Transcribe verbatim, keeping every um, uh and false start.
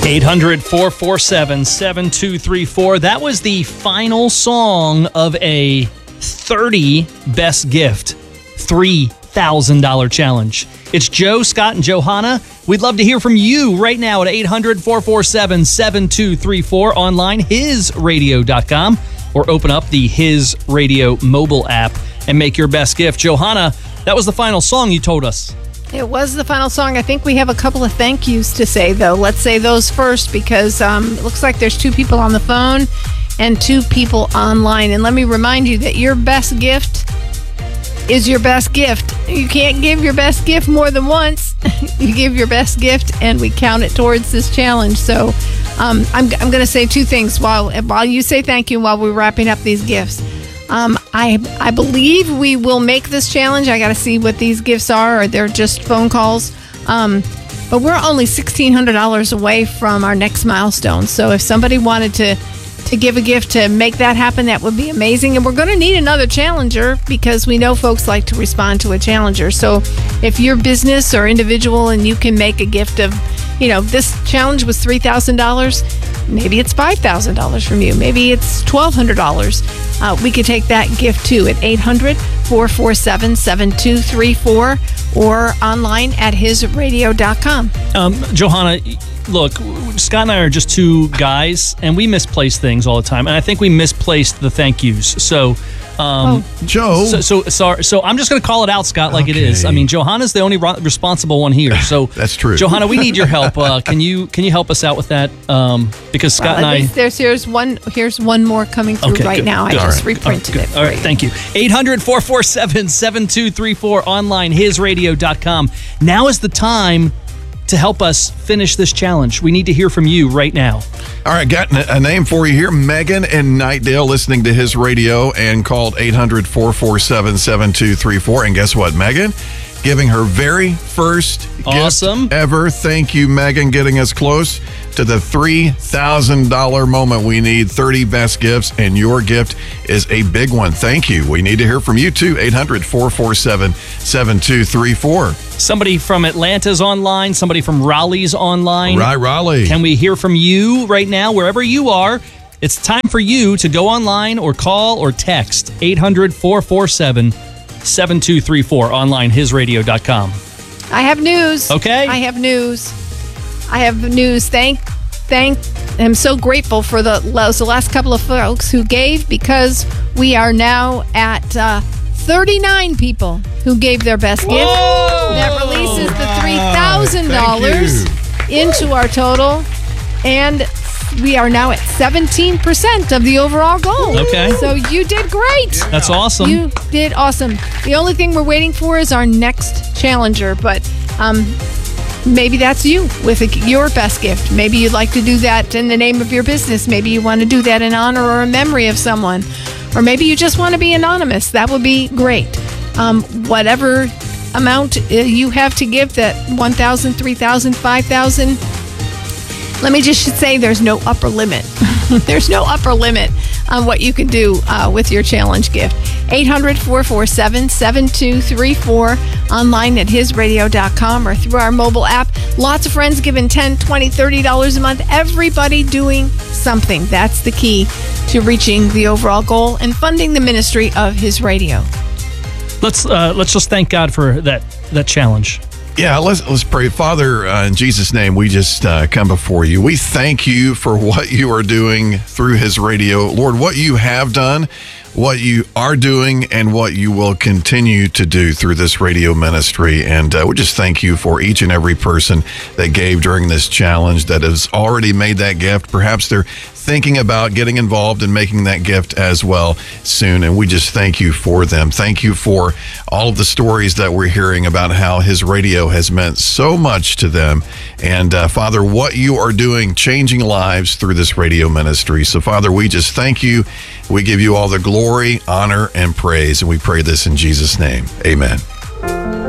eight hundred, four four seven, seven two three four. That was the final song of a thirty best gift, three thousand dollars challenge. It's Joe, Scott, and Johanna. We'd love to hear from you right now at eight hundred, four four seven, seven two three four, online, his radio dot com, or open up the His Radio mobile app and make your best gift. Johanna, that was the final song you told us. It was the final song. I think we have a couple of thank yous to say, though. Let's say those first, because um, it looks like there's two people on the phone and two people online. And let me remind you that your best gift is your best gift. You can't give your best gift more than once. You give your best gift, and we count it towards this challenge. So um, I'm, I'm going to say two things while while you say thank you, while we're wrapping up these gifts. Um, I I believe we will make this challenge. I got to see what these gifts are, or they're just phone calls. Um, but we're only sixteen hundred dollars away from our next milestone. So if somebody wanted to to give a gift to make that happen, that would be amazing. And we're going to need another challenger, because we know folks like to respond to a challenger. So if you're business or individual and you can make a gift of, you know, this challenge was three thousand dollars, maybe it's five thousand dollars from you. Maybe it's twelve hundred dollars. Uh, we could take that gift too at eight hundred, four four seven, seven two three four or online at his radio dot com. Um, Johanna, look, Scott and I are just two guys, and we misplace things all the time. And I think we misplaced the thank yous. So, um, oh. Joe. So, so, sorry. So I'm just going to call it out, Scott, like okay. it is. I mean, Johanna's the only ro- responsible one here. So that's true. Johanna, we need your help. Uh, can you can you help us out with that? Um, because Scott well, and I. There's here's one here's one more coming through okay, right good, now. good. I All just right. reprinted right, it. All right, you. Thank you. eight hundred, four four seven, seven two three four, online, his radio dot com. Now is the time to help us finish this challenge. We need to hear from you right now. All right, got a name for you here. Megan in Nightdale, listening to His Radio, and called eight hundred, four four seven, seven two three four. And guess what, Megan? Giving her very first awesome gift ever. Thank you, Megan, getting us close to the three thousand dollars moment. We need thirty best gifts, and your gift is a big one. Thank you. We need to hear from you, too. eight hundred, four four seven, seven two three four. Somebody from Atlanta's online. Somebody from Raleigh's online. Right, Raleigh. Can we hear from you right now, wherever you are? It's time for you to go online or call or text eight hundred, four four seven, seven two three four, online, his radio dot com. I have news. Okay. I have news. I have news. Thank, thank. I'm so grateful for the, the last couple of folks who gave, because we are now at uh, thirty-nine people who gave their best gift. Whoa! That releases the three thousand dollars into our total, and we are now at seventeen percent of the overall goal. Okay. So you did great. That's awesome. You did awesome. The only thing we're waiting for is our next challenger, but um, maybe that's you with a, your best gift. Maybe you'd like to do that in the name of your business. Maybe you want to do that in honor or a memory of someone. Or maybe you just want to be anonymous. That would be great. Um, whatever amount you have to give, that one thousand dollars, three thousand dollars, five thousand dollars, let me just say there's no upper limit. There's no upper limit on what you can do uh, with your challenge gift. eight hundred, four four seven, seven two three four, online at his radio dot com or through our mobile app. Lots of friends giving ten dollars, twenty dollars, thirty dollars a month. Everybody doing something. That's the key to reaching the overall goal and funding the ministry of His Radio. Let's uh, let's just thank God for that that challenge. Yeah, let's let's pray. Father, uh, in Jesus' name, we just uh, come before you. We thank you for what you are doing through His Radio. Lord, what you have done, what you are doing, and what you will continue to do through this radio ministry. And uh, we just thank you for each and every person that gave during this challenge, that has already made that gift. Perhaps they're thinking about getting involved and making that gift as well soon. And we just thank you for them. Thank you for all of the stories that we're hearing about how His Radio has meant so much to them. And uh, Father, what you are doing, changing lives through this radio ministry. So Father, we just thank you. We give you all the glory, honor, and praise. And we pray this in Jesus' name. Amen.